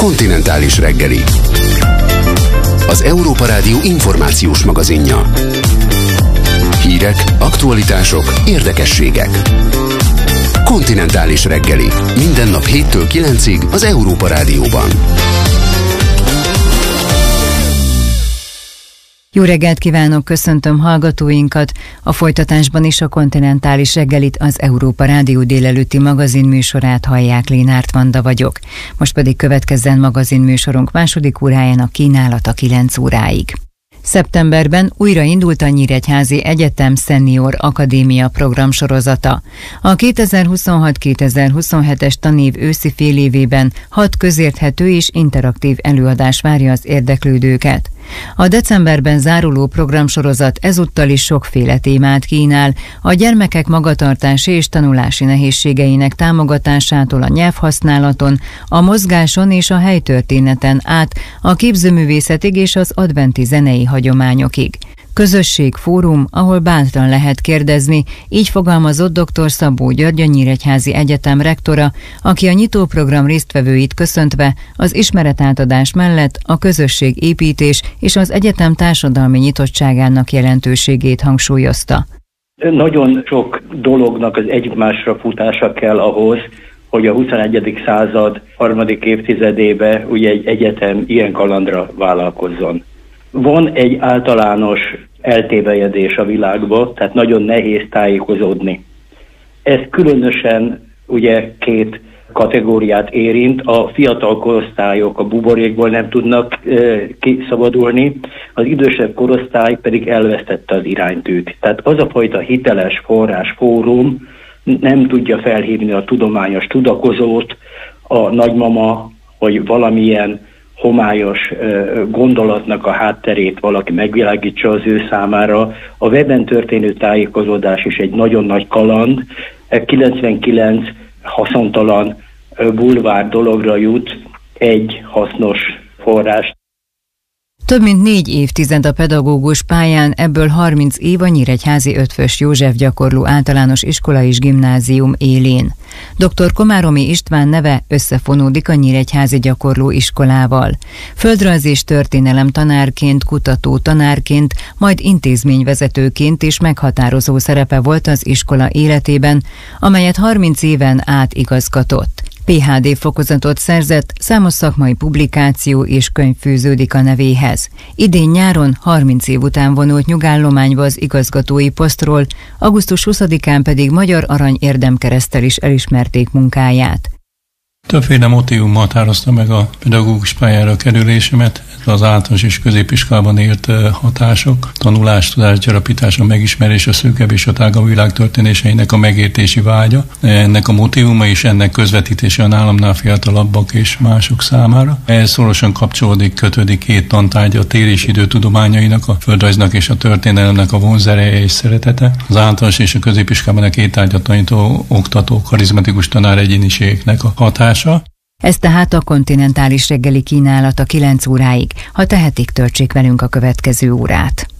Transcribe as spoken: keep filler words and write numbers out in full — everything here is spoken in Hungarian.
Kontinentális reggeli. Az Európa Rádió információs magazinja. Hírek, aktualitások, érdekességek. Kontinentális reggeli. Minden nap héttől kilencig az Európa Rádióban. Jó reggelt kívánok, köszöntöm hallgatóinkat. A folytatásban is a Kontinentális reggelit, az Európa Rádió délelőtti magazinműsorát hallják. Lénárt Vanda vagyok. Most pedig következzen magazinműsorunk második órájának kínálata kilenc óráig. Szeptemberben újra indult a Nyíregyházi Egyetem Senior Akadémia programsorozata. A kétezer-huszonhat kétezer-huszonhetes tanév őszi félévében hat közérthető és interaktív előadás várja az érdeklődőket. A decemberben záruló programsorozat ezúttal is sokféle témát kínál, a gyermekek magatartási és tanulási nehézségeinek támogatásától a nyelvhasználaton, a mozgáson és a helytörténeten át a képzőművészetig és az adventi zenei hagyományokig. Közösségfórum, ahol bátran lehet kérdezni, így fogalmazott dr. Szabó György, a Nyíregyházi Egyetem rektora, aki a nyitóprogram résztvevőit köszöntve az ismeretátadás mellett a közösségépítés és az egyetem társadalmi nyitottságának jelentőségét hangsúlyozta. Nagyon sok dolognak az egymásra futása kell ahhoz, hogy a huszonegyedik század harmadik évtizedébe ugye egy egyetem ilyen kalandra vállalkozzon. Van egy általános eltévejedés a világban, tehát nagyon nehéz tájékozódni. Ez különösen ugye két kategóriát érint, a fiatal korosztályok a buborékból nem tudnak e, kiszabadulni, az idősebb korosztály pedig elvesztette az iránytűt. Tehát az a fajta hiteles forrás, fórum nem tudja felhívni a tudományos tudakozót, a nagymama, hogy valamilyen homályos gondolatnak a hátterét valaki megvilágítsa az ő számára. A webben történő tájékozódás is egy nagyon nagy kaland. kilencvenkilenc haszontalan bulvár dologra jut egy hasznos forrás. Több mint négy évtized a pedagógus pályán, ebből harminc év a Nyíregyházi Eötvös József gyakorló általános iskola és gimnázium élén. doktor Komáromi István neve összefonódik a Nyíregyházi gyakorló iskolával. Földrajz és történelem tanárként, kutató tanárként, majd intézményvezetőként is meghatározó szerepe volt az iskola életében, amelyet harminc éven át igazgatott. pé há dé fokozatot szerzett, számos szakmai publikáció és könyv fűződik a nevéhez. Idén nyáron, harminc év után vonult nyugállományba az igazgatói posztról, augusztus huszadikán pedig Magyar Arany Érdemkereszttel is elismerték munkáját. Többféle motívum határozta meg a pedagógus pályára kerülésemet, ez az általános és középiskolában ért hatások, tanulás, tudásgyarapítás, a megismerés, a szűkebb és a tágabb világ történéseinek a megértési vágya. Ennek a motívuma és ennek közvetítése a nálamnál fiatalabbak és mások számára. Ehhez szorosan kapcsolódik, kötődik két tantárgy, a tér és idő tudományainak, a földrajznak és a történelemnek a vonzereje és szeretete. Az általános és a középiskolában a két tárgyat tanító oktató, karizmatikus tanár egyéniségeknek a hatása. Ez tehát a Kontinentális reggeli kínálata kilenc óráig. Ha tehetik, töltsék velünk a következő órát.